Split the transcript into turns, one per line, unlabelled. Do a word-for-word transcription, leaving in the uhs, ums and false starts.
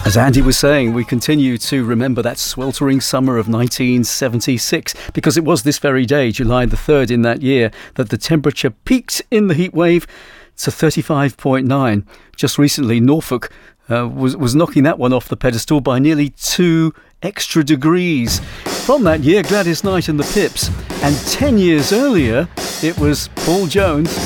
As Andy was saying, we continue to remember that sweltering summer of nineteen seventy-six because it was this very day, July the third in that year, that the temperature peaked in the heat wave to thirty-five point nine. Just recently, Norfolk uh, was, was knocking that one off the pedestal by nearly two extra degrees. From that year, Gladys Knight and the Pips. And ten years earlier, it was Paul Jones